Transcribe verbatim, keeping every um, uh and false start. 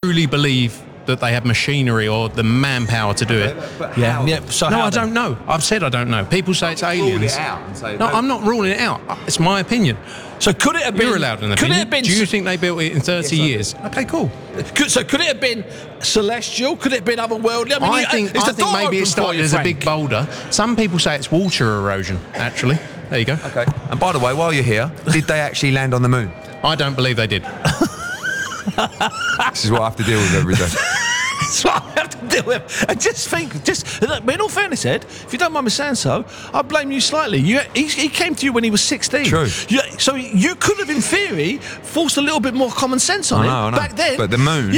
truly believe that they have machinery or the manpower to do it. But, but Yeah, how? yeah. So No, how I then? don't know. I've said I don't know. People say it's Rule aliens. it out and say, No, I'm not ruling it out. It's my opinion. So could it have been? You're allowed an Could opinion. it have been? Do you think they built it in thirty Yes, I do. years? Okay, cool. Could, so could it have been celestial? Could it have been otherworldly? I mean, I you- think, it's I the think door maybe open it for started you, as a Frank. big boulder. Some people say it's water erosion, actually. There you go. Okay. And by the way, while you're here, did they actually land on the moon? I don't believe they did. This is what I have to deal with every day. That's what I have to deal with. And just think, just look, in all fairness, Ed, if you don't mind me saying so, I blame you slightly. You, he, he came to you when he was sixteen. True. You, so you could have, in theory, forced a little bit more common sense on I him know, I know. back then. But the moon-